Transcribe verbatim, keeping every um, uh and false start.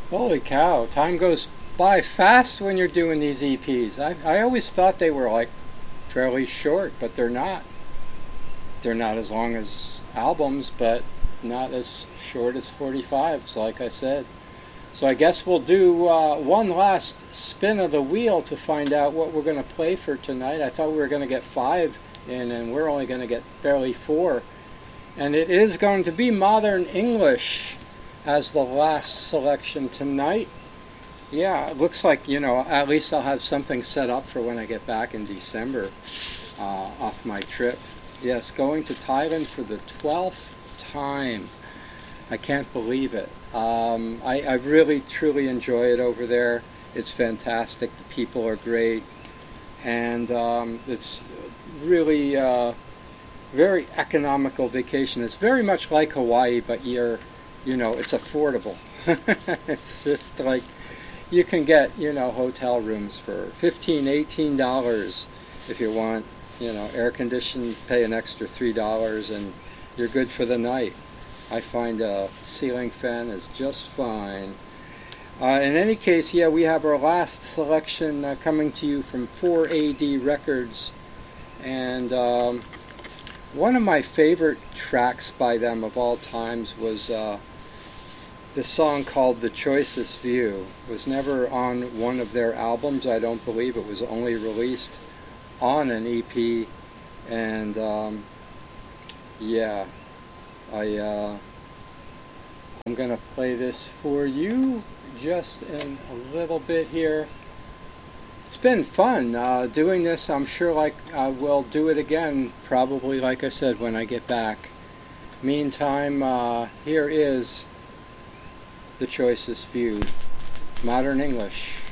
Holy cow, time goes by fast when you're doing these E Ps. I, I always thought they were like fairly short, but they're not. They're not as long as albums, but not as short as forty-fives, like I said. So I guess we'll do uh, one last spin of the wheel to find out what we're going to play for tonight. I thought we were going to get five in, and we're only going to get barely four. And it is going to be Modern English as the last selection tonight. Yeah, it looks like, you know, at least I'll have something set up for when I get back in December uh, off my trip. Yes, going to Thailand for the twelfth time. I can't believe it. Um, I, I really, truly enjoy it over there. It's fantastic. The people are great. And um, it's really uh, very economical vacation. It's very much like Hawaii, but you're, you know, it's affordable. It's just like you can get, you know, hotel rooms for fifteen dollars, eighteen dollars if you want, you know, air conditioned, pay an extra three dollars and you're good for the night. I find a ceiling fan is just fine. Uh, in any case, yeah, we have our last selection uh, coming to you from four A D Records. And um, one of my favorite tracks by them of all times was uh, this song called The Choicest View. It was never on one of their albums, I don't believe. It was only released on an E P. And um, yeah, I, uh, I'm going to play this for you just in a little bit here. It's been fun uh, doing this. I'm sure like I will do it again, probably like I said, when I get back. Meantime, uh, here is The Choicest View, Modern English.